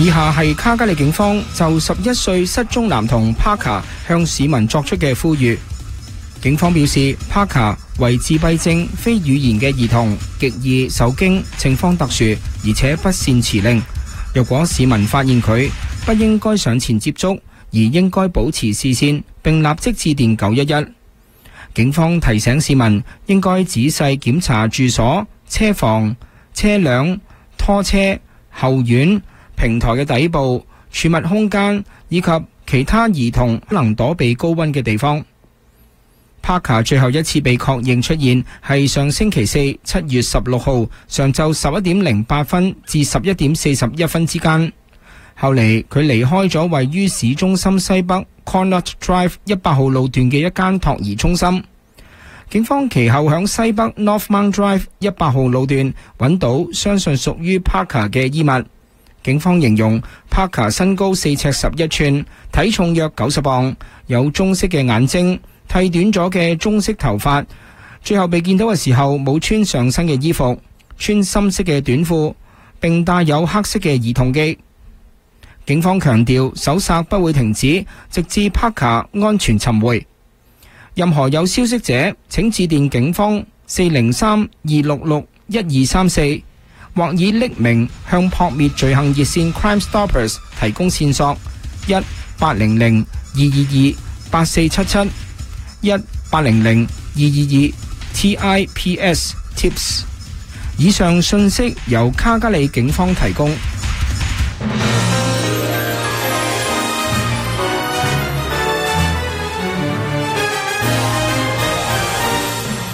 以下係卡加利警方就11歲失蹤男童 Parker 向市民作出嘅呼籲。警方表示 ，Parker 為自閉症非語言嘅兒童，極易受驚，情況特殊，而且不善辭令。若果市民發現佢，不應該上前接觸，而應該保持視線，並立即致電911。警方提醒市民應該仔細檢查住所、車房、車輛、拖車、後院、平台嘅底部、儲物空間以及其他兒童可能躲避高溫嘅地方。Parker 最後一次被確認出現係上星期四7月16號上晝11點08分至11點41分之間。後嚟佢離開咗位於市中心西北 Connaught Drive 100號路段嘅一間托兒中心。警方其後響西北 Northmount Drive 100號路段揾到相信屬於 Parker 嘅衣物。警方形容 Parker 身高4尺11寸，體重約90磅，有棕色嘅眼睛，剃短咗嘅棕色頭髮。最後被見到嘅時候冇穿上身嘅衣服，穿深色嘅短褲，並帶有黑色嘅兒童機。警方強調搜索不會停止，直至 Parker 安全尋回。任何有消息者請致電警方403-266-1234，或以匿名向撲滅罪行熱線 Crime Stoppers 提供線索1-800-222-8477 1-800-222-TIPS Tips。以上信息由卡加利警方提供。